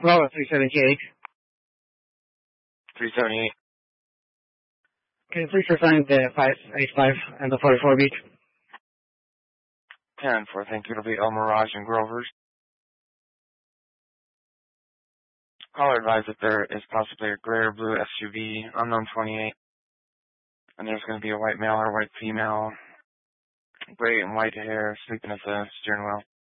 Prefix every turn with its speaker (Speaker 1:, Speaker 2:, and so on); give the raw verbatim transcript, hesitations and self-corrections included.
Speaker 1: Bravo three seventy-eight.
Speaker 2: three seventy-eight.
Speaker 1: Can you please assign the five eighty-five and the forty-four beat?
Speaker 2: ten four, thank you. It'll be El Mirage and Grover's. Caller advised that there is possibly a gray or blue S U V, unknown twenty-eight. And there's going to be a white male or white female, gray and white hair, sleeping at the steering wheel.